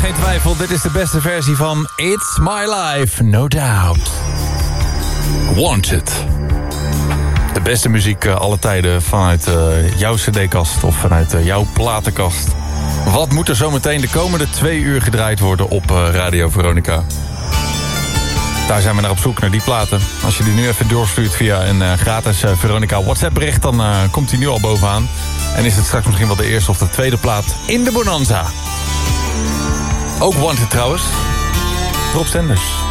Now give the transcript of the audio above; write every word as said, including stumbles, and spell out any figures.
geen twijfel. Dit is de beste versie van It's My Life, no doubt. Wanted. De beste muziek uh, alle tijden vanuit uh, jouw cd-kast of vanuit uh, jouw platenkast. Wat moet er zometeen de komende twee uur gedraaid worden op uh, Radio Veronica? Daar zijn we naar op zoek, naar die platen. Als je die nu even doorstuurt via een uh, gratis uh, Veronica WhatsApp bericht... dan uh, komt die nu al bovenaan. En is het straks misschien wel de eerste of de tweede plaat in de Bonanza. Ook Wanted trouwens. Rob Stenders.